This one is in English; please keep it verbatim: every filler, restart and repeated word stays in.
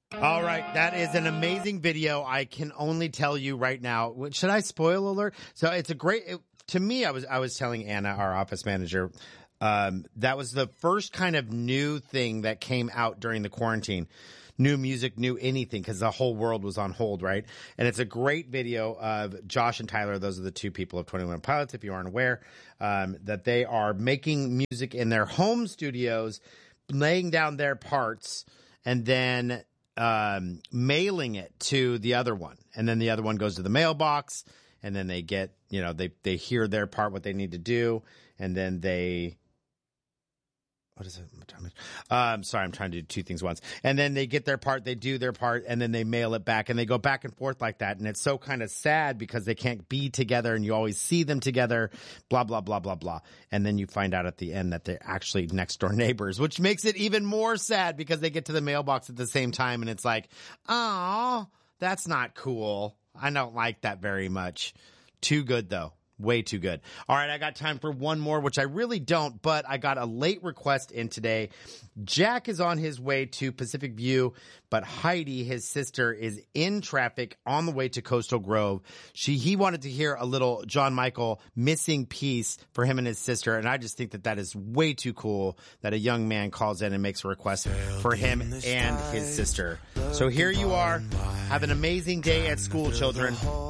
All right, that is an amazing video. I can only tell you right now. Should I spoil alert? So it's a great. It, to me, I was I was telling Anna, our office manager, um, that was the first kind of new thing that came out during the quarantine. New music, new anything, because the whole world was on hold, right? And it's a great video of Josh and Tyler. Those are the two people of twenty-one Pilots, if you aren't aware, um, that they are making music in their home studios, laying down their parts, and then um, mailing it to the other one. And then the other one goes to the mailbox, and then they get, you know, they, they hear their part, what they need to do, and then they... What is it? Um, sorry, I'm trying to do two things once. And then they get their part, they do their part, and then they mail it back, and they go back and forth like that. And it's so kind of sad because they can't be together, and you always see them together, blah, blah, blah, blah, blah. And then you find out at the end that they're actually next door neighbors, which makes it even more sad because they get to the mailbox at the same time, and it's like, oh, that's not cool. I don't like that very much. Too good, though. Way too good. All right, I got time for one more, which I really don't, but I got a late request in today. Jack is on his way to Pacific View, but Heidi, his sister, is in traffic on the way to Coastal Grove. She He wanted to hear a little John Michael Missing Piece for him and his sister, and I just think that that is way too cool that a young man calls in and makes a request for him and his sister. So here you are. Have an amazing day at school, children.